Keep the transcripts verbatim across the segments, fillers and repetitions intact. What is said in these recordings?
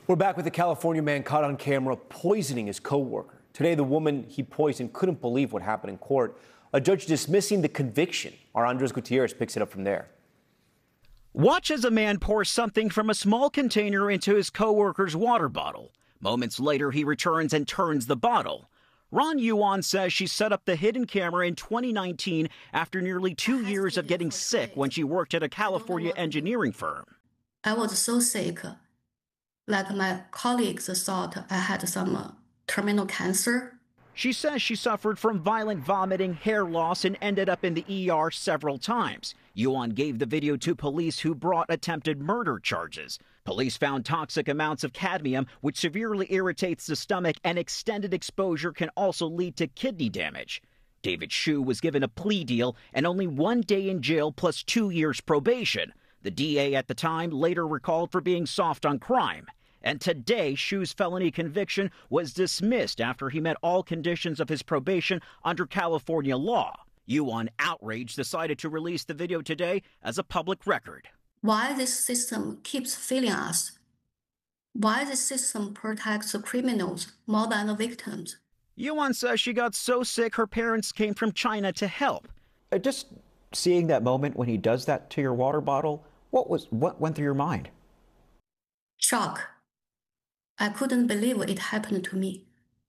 We're back with a California man caught on camera poisoning his co-worker. Today, the woman he poisoned couldn't believe what happened in court. A judge dismissing the conviction. Our Andres Gutierrez picks it up from there. Watch as a man pours something from a small container into his co-worker's water bottle. Moments later, he returns and turns the bottle. Ron Yuan says she set up the hidden camera in twenty nineteen after nearly two years of getting sick when she worked at a California engineering firm. I was so sick. Like my colleagues thought I had some uh, terminal cancer. She says she suffered from violent vomiting, hair loss, and ended up in the E R several times. Yuan gave the video to police who brought attempted murder charges. Police found toxic amounts of cadmium, which severely irritates the stomach, and extended exposure can also lead to kidney damage. David Shu was given a plea deal and only one day in jail plus two years probation. The D A at the time later recalled for being soft on crime. And today, Shu's felony conviction was dismissed after he met all conditions of his probation under California law. Yuan, outraged, decided to release the video today as a public record. Why this system keeps failing us? Why this system protects the criminals more than the victims? Yuan says she got so sick her parents came from China to help. Uh, just seeing that moment when he does that to your water bottle, what was what went through your mind? Shock. I couldn't believe it happened to me.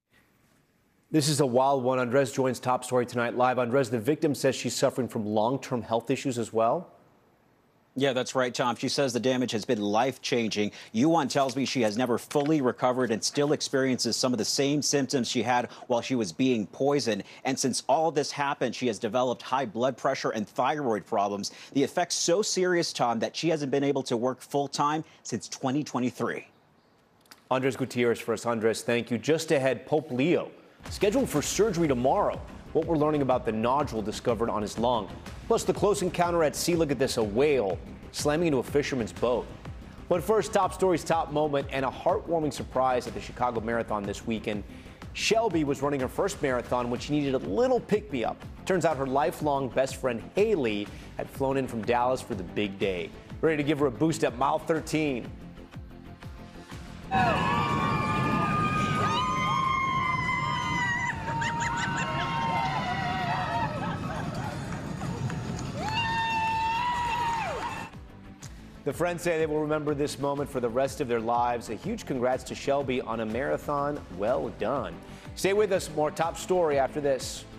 This is a wild one. Andres joins Top Story tonight live. Andres, the victim says she's suffering from long-term health issues as well. Yeah, that's right, Tom. She says the damage has been life-changing. Yuan tells me she has never fully recovered and still experiences some of the same symptoms she had while she was being poisoned. And since all this happened, she has developed high blood pressure and thyroid problems. The effect's so serious, Tom, that she hasn't been able to work full-time since twenty twenty-three. Andres Gutierrez for us. Andres, thank you. Just ahead, Pope Leo, scheduled for surgery tomorrow. What we're learning about the nodule discovered on his lung. Plus, the close encounter at sea. Look at this, a whale slamming into a fisherman's boat. But first, Top Story's top moment and a heartwarming surprise at the Chicago Marathon this weekend. Shelby was running her first marathon when she needed a little pick-me-up. Turns out her lifelong best friend, Haley, had flown in from Dallas for the big day. Ready to give her a boost at mile thirteen. The friends say they will remember this moment for the rest of their lives. A huge congrats to Shelby on a marathon well done. Stay with us. More Top Story after this.